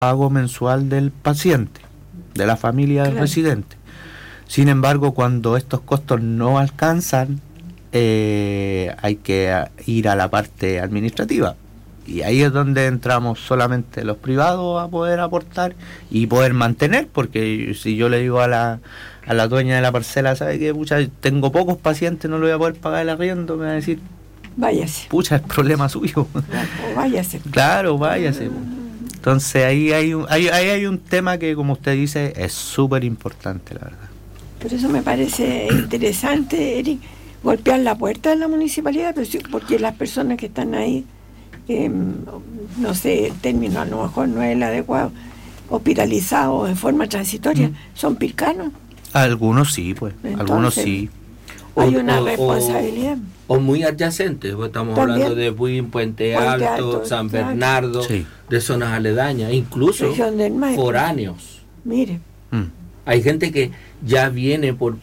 pago mensual del paciente, de la familia del residente. Sin embargo, cuando estos costos no alcanzan, hay que ir a la parte administrativa. Y ahí es donde entramos solamente los privados a poder aportar y poder mantener, porque si yo le digo a la dueña de la parcela, ¿sabe qué? Pucha, tengo pocos pacientes, no le voy a poder pagar el arriendo, me va a decir, váyase. Pucha, es problema suyo. Váyase. Claro, váyase. Entonces ahí hay un tema que, como usted dice, es súper importante, la verdad. Por eso me parece interesante, Eric, golpear la puerta de la municipalidad, pero sí, porque las personas que están ahí, no sé, el término a lo mejor no es el adecuado, hospitalizados en forma transitoria, son pilcanos. Algunos sí, pues. Entonces, algunos sí. Hay una responsabilidad. O muy adyacentes, estamos ¿también? Hablando de Buin, Puente Alto, San Bernardo, sí, de zonas aledañas, incluso foráneos. Mire. Hay gente que ya viene por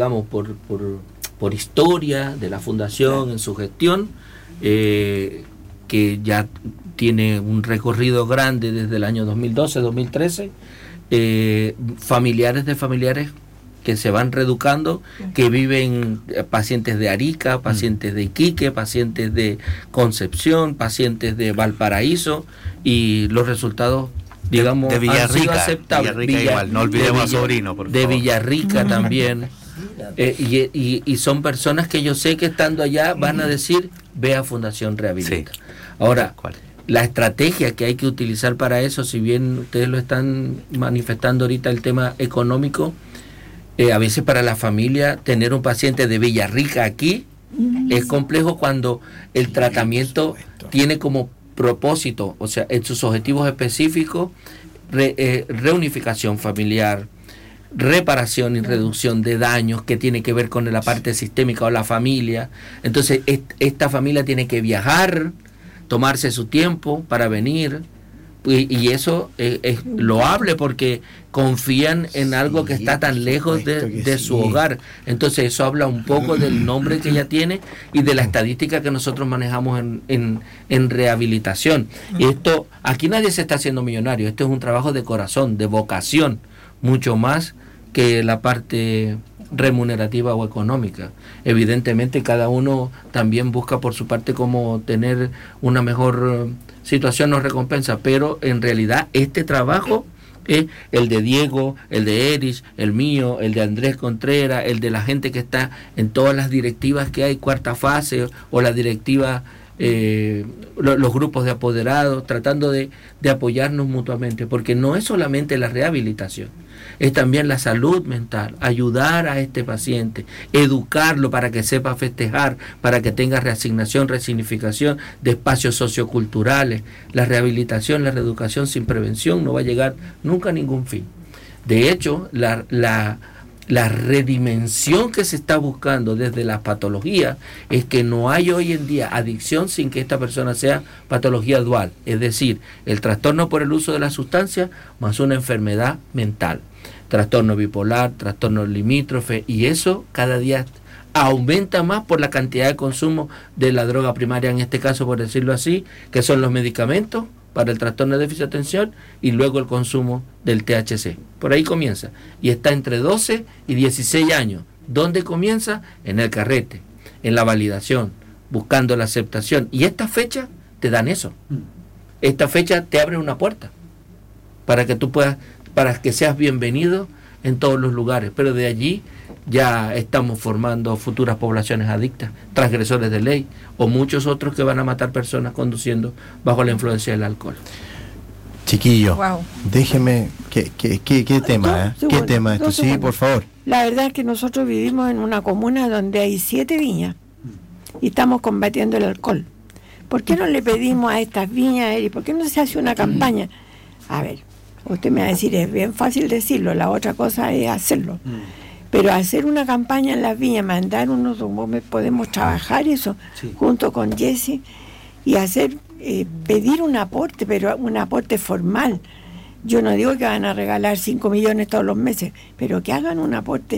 historia de la fundación en su gestión, que ya tiene un recorrido grande desde el año 2012, 2013, familiares de familiares que se van reeducando, que viven pacientes de Arica, pacientes de Iquique, pacientes de Concepción, pacientes de Valparaíso, y los resultados, digamos, de Villarrica, han sido aceptables. Villarrica igual, no olvidemos a Sobrino, por favor. De Villarrica también. Y son personas que yo sé que estando allá van a decir, ve a Fundación Rehabilita. Sí. Ahora, la estrategia que hay que utilizar para eso, si bien ustedes lo están manifestando ahorita, el tema económico, a veces para la familia tener un paciente de Villarrica aquí es complejo cuando el tratamiento tiene como propósito, o sea, en sus objetivos específicos, reunificación familiar, reparación y reducción de daños que tiene que ver con la parte sistémica o la familia. Entonces esta familia tiene que viajar, tomarse su tiempo para venir, y eso es loable porque confían en algo que está tan lejos de su hogar. Entonces eso habla un poco del nombre que ella tiene y de la estadística que nosotros manejamos en rehabilitación. Y esto, aquí nadie se está haciendo millonario, esto es un trabajo de corazón, de vocación, mucho más que la parte remunerativa o económica. Evidentemente cada uno también busca por su parte cómo tener una mejor situación, nos recompensa, pero en realidad este trabajo es el de Diego, el de Erich, el mío, el de Andrés Contreras, el de la gente que está en todas las directivas que hay, cuarta fase, o la directiva, los grupos de apoderados, tratando de apoyarnos mutuamente, porque no es solamente la rehabilitación, es también la salud mental, ayudar a este paciente, educarlo para que sepa festejar, para que tenga reasignación, resignificación de espacios socioculturales. La rehabilitación, la reeducación sin prevención no va a llegar nunca a ningún fin. De hecho, la redimensión que se está buscando desde las patologías es que no hay hoy en día adicción sin que esta persona sea patología dual, es decir, el trastorno por el uso de la sustancia más una enfermedad mental, trastorno bipolar, trastorno limítrofe, y eso cada día aumenta más por la cantidad de consumo de la droga primaria, en este caso, por decirlo así, que son los medicamentos para el trastorno de déficit de atención y luego el consumo del THC. Por ahí comienza. Y está entre 12 y 16 años. ¿Dónde comienza? En el carrete, en la validación, buscando la aceptación. Y esta fecha te dan eso. Esta fecha te abre una puerta para que tú puedas, para que seas bienvenido en todos los lugares. Pero de allí ya estamos formando futuras poblaciones adictas, transgresores de ley, o muchos otros que van a matar personas conduciendo bajo la influencia del alcohol. Chiquillo, déjeme, ¿qué tema? ¿Qué tema esto? Sí, por favor. La verdad es que nosotros vivimos en una comuna donde hay 7 viñas y estamos combatiendo el alcohol. ¿Por qué no le pedimos a estas viñas, Eri, por qué no se hace una campaña? A ver, usted me va a decir, es bien fácil decirlo, la otra cosa es hacerlo. Pero hacer una campaña en las viñas, mandar unos, podemos trabajar eso junto con Jesse y hacer, pedir un aporte, pero un aporte formal. Yo no digo que van a regalar 5 millones todos los meses, pero que hagan un aporte,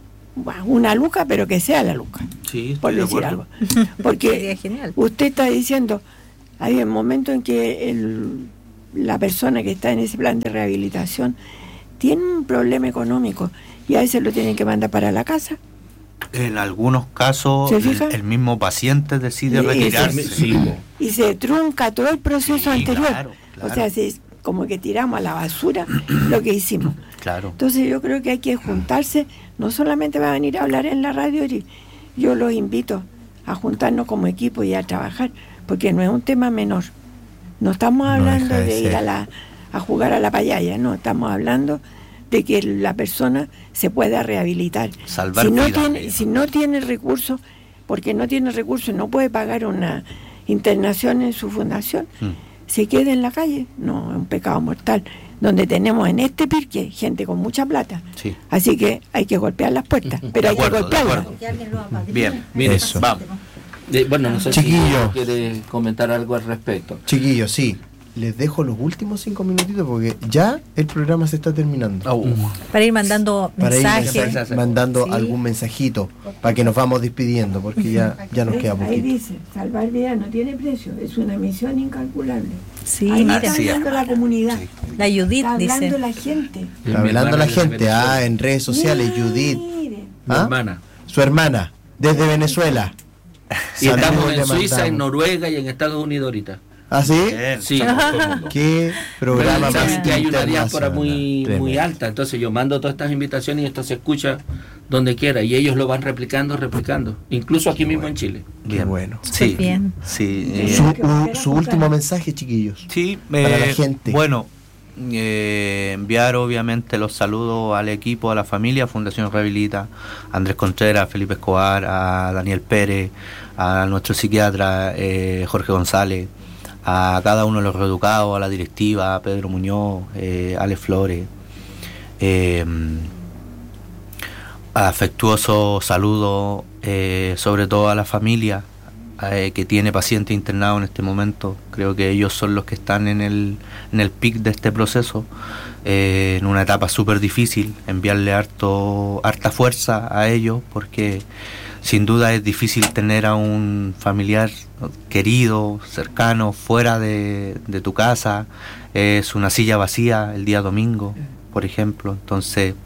una luca, pero que sea la luca, por decir algo. Porque usted está diciendo, hay un momento en que la persona que está en ese plan de rehabilitación tiene un problema económico y a veces lo tienen que mandar para la casa. En algunos casos el mismo paciente decide retirarse. Y se trunca todo el proceso anterior. Claro. O sea, como que tiramos a la basura lo que hicimos. Claro. Entonces yo creo que hay que juntarse, no solamente va a venir a hablar en la radio, yo los invito a juntarnos como equipo y a trabajar, porque no es un tema menor. No estamos hablando de ir a jugar a la payaya, no, estamos hablando de que la persona se pueda rehabilitar. Salvar si no tiene recursos, porque no tiene recursos, no puede pagar una internación en su fundación, se queda en la calle, no, es un pecado mortal, donde tenemos en este pirque gente con mucha plata. Sí. Así que hay que golpear las puertas, pero hay que golpearlas. Bien, mire, eso. Vamos. Bueno, no sé Chiquillo. si quiere comentar algo al respecto. Chiquillos, sí. Les dejo los últimos 5 minutitos porque ya el programa se está terminando. Para ir mandando mensajes. Mandando algún mensajito para que nos vamos despidiendo porque ya nos queda Ahí poquito. dice, salvar vidas no tiene precio, es una misión incalculable. Sí, Ahí mira. está hablando la comunidad, La Judith está hablando dice. la gente. Está hablando la gente, en redes sociales, Judith, Mire, Mi hermana. su hermana, desde Venezuela. Y estamos Saludos en le Suiza, mandamos. en Noruega y en Estados Unidos ahorita. ¿Ah, sí? Bien. Sí. ¿Qué programa Pero más saben que hay una diáspora internacional? muy Tremendo. alta, entonces yo mando todas estas invitaciones y esto se escucha donde quiera y ellos lo van replicando, incluso aquí mismo en Chile. Qué bueno. Sí, Bien. sí. Su último mensaje, chiquillos. Sí, para la gente. Bueno, enviar obviamente los saludos al equipo, a la familia, Fundación Rehabilita, a Andrés Contreras, a Felipe Escobar, a Daniel Pérez, a nuestro psiquiatra Jorge González, a cada uno de los reeducados, a la directiva, a Pedro Muñoz, Ale Flores. Afectuoso saludo sobre todo a la familia que tiene paciente internado en este momento. Creo que ellos son los que están en el pic de este proceso, en una etapa súper difícil. Enviarle harta fuerza a ellos, porque sin duda es difícil tener a un familiar querido, cercano, fuera de tu casa. Es una silla vacía el día domingo, por ejemplo. Entonces,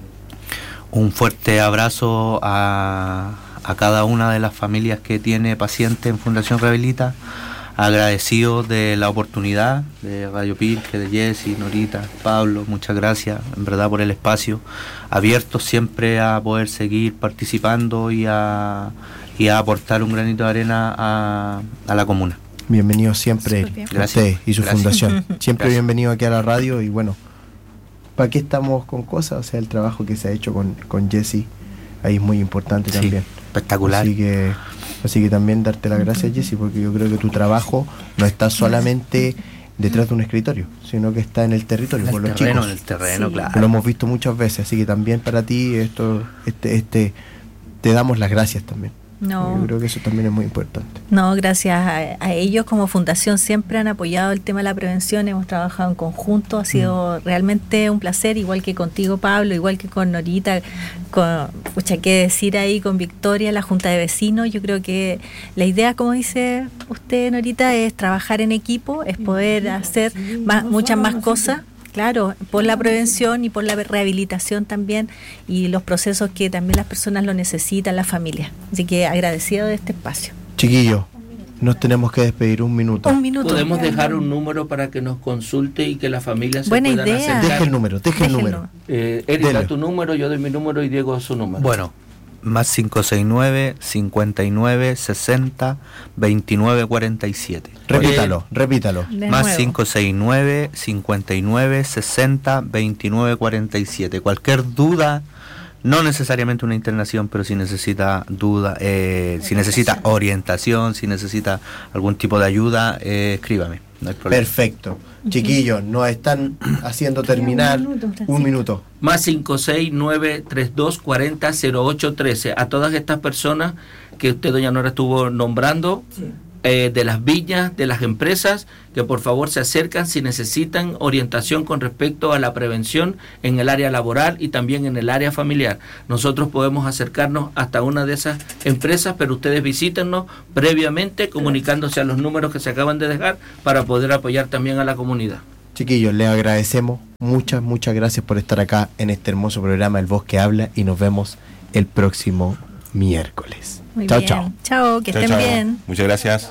un fuerte abrazo a cada una de las familias que tiene pacientes en Fundación Rehabilita, agradecido de la oportunidad de Radio Pirque, de Jessy, Norita, Pablo, muchas gracias en verdad por el espacio, abiertos siempre a poder seguir participando y a aportar un granito de arena a la comuna. Bienvenido siempre a usted y su fundación. Siempre bienvenido aquí a la radio y bueno, ¿para qué estamos con cosas? O sea, el trabajo que se ha hecho con Jessy ahí es muy importante también. Espectacular. Así que también darte las gracias, Jessy, porque yo creo que tu trabajo no está solamente detrás de un escritorio, sino que está en el territorio, con los chicos. En el terreno, Sí. claro. Lo hemos visto muchas veces, así que también para ti te damos las gracias también. No. Yo creo que eso también es muy importante. No, gracias a ellos como fundación siempre han apoyado el tema de la prevención, hemos trabajado en conjunto, ha sido realmente un placer, igual que contigo, Pablo, igual que con Norita, qué decir ahí con Victoria, la Junta de Vecinos. Yo creo que la idea, como dice usted, Norita, es trabajar en equipo, es poder hacer muchas más cosas. Claro, por la prevención y por la rehabilitación también y los procesos que también las personas lo necesitan, las familias. Así que agradecido de este espacio. Chiquillos, nos tenemos que despedir un minuto. Un minuto. Podemos dejar un número para que nos consulte y que la familia se Buena puedan idea. acercar. Deje el número. Déjenlo. Erika, Dele. tu número, yo doy mi número y Diego su número. Bueno, más 569 59 60 29 47. Repítalo. De Más nuevo. 569 59 60 29 47. Cualquier duda, no necesariamente una internación, pero si necesita si necesita orientación, si necesita algún tipo de ayuda, escríbame, no hay problema. Perfecto. Chiquillos, nos están haciendo terminar un minuto. Más 569-3240-0813. A todas estas personas que usted, doña Nora, estuvo nombrando, de las viñas, de las empresas, que por favor se acercan si necesitan orientación con respecto a la prevención en el área laboral y también en el área familiar. Nosotros podemos acercarnos hasta una de esas empresas, pero ustedes visítennos previamente comunicándose a los números que se acaban de dejar para poder apoyar también a la comunidad. Chiquillos, les agradecemos. Muchas gracias por estar acá en este hermoso programa El Bosque Habla y nos vemos el próximo miércoles. Chao, chao. Chao, que estén bien. Muchas gracias.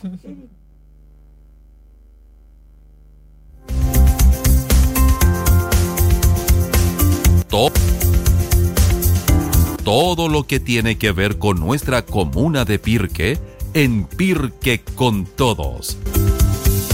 Todo lo que tiene que ver con nuestra comuna de Pirque, en Pirque con Todos.